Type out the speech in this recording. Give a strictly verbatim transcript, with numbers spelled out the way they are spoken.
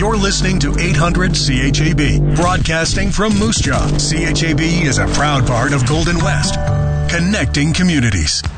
You're listening to eight hundred C H A B, broadcasting from Moose Jaw. C H A B is a proud part of Golden West, connecting communities.